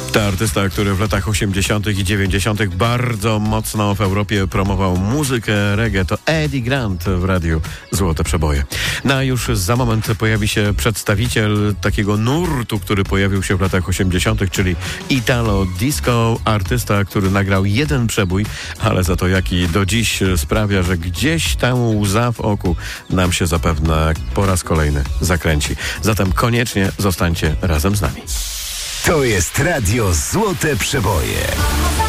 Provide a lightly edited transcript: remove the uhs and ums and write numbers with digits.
To artysta, który w latach 80. i 90. bardzo mocno w Europie promował muzykę reggae. To Eddie Grant w radiu Złote Przeboje. No a już za moment pojawi się przedstawiciel takiego nurtu, który pojawił się w latach 80., czyli Italo Disco. Artysta, który nagrał jeden przebój, ale za to jaki do dziś sprawia, że gdzieś tam łza w oku nam się zapewne po raz kolejny zakręci. Zatem koniecznie zostańcie razem z nami. To jest Radio Złote Przeboje.